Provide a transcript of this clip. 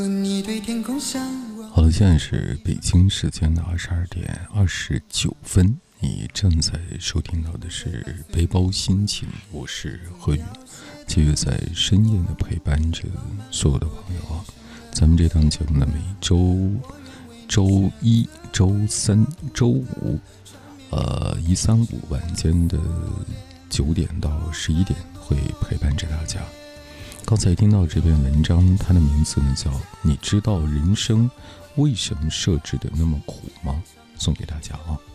好了，现在是北京时间的22:29，你正在收听到的是背包心情，我是何宇，继续在深夜的陪伴着所有的朋友啊。咱们这档节目呢，每周一、周三、周五，1、3、5晚间的9点到11点会陪伴着大家。刚才听到这篇文章，它的名字呢叫你知道人生为什么设置的那么苦吗？送给大家啊。